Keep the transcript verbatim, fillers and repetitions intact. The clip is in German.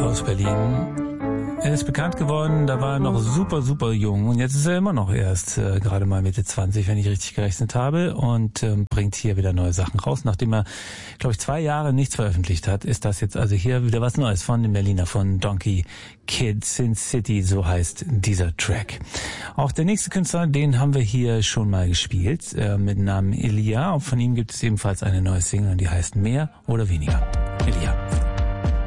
aus Berlin. Er ist bekannt geworden, da war er noch super, super jung und jetzt ist er immer noch erst äh, gerade mal Mitte zwanzig, wenn ich richtig gerechnet habe, und ähm, bringt hier wieder neue Sachen raus. Nachdem er, glaube ich, zwei Jahre nichts veröffentlicht hat, ist das jetzt also hier wieder was Neues von dem Berliner, von Donkey Kid. Sin City, so heißt dieser Track. Auch der nächste Künstler, den haben wir hier schon mal gespielt, äh, mit dem Namen Elia. Von ihm gibt es ebenfalls eine neue Single und die heißt Mehr oder Weniger. Elia.